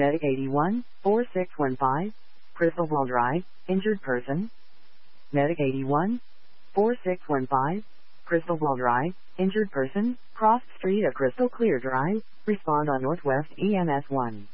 Medic 81, 4615, Crystalville Drive, injured person. Medic 81, 4615, Crystalville Drive, injured person, crossed street at Crystal Clear Drive, respond on Northwest EMS 1.